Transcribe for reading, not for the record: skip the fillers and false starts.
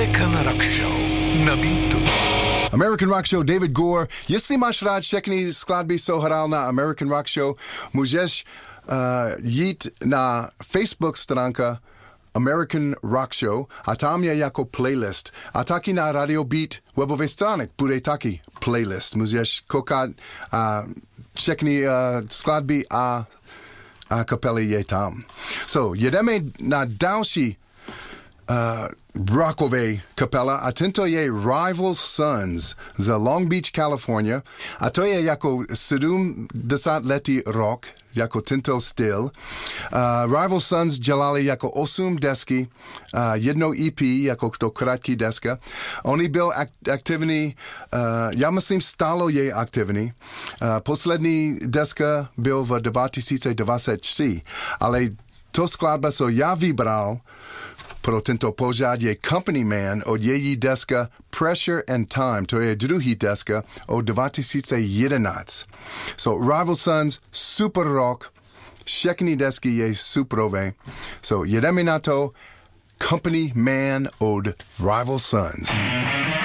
American Rock Show na Beatu. American Rock Show, David Gore. Jestli máš rád všechny skladby, co hrál na American Rock Show, můžeš jít na Facebook stránka American Rock Show a tam je jako playlist. A taky na Radio Beat webové stránek bude taky playlist. Můžeš koukat všechny skladby a kapely je tam. So, jedeme na další rockové kapela a tento je Rival Sons z Long Beach, California. A to je jako 70letý rock, jako tento styl. Rival Sons dělali jako 8 desky, jednou EP, jako to krátký deska. Oni byl aktivní, já myslím stále je aktivní. Poslední deska byl v 2023, ale to skladba, co já vybral pro tento pořad je Company Man od její deska Pressure and Time. To je druhý deska od 2011. So Rival Sons, super rock, všechny desky je superové. So jedeme na to Company Man od Rival Sons.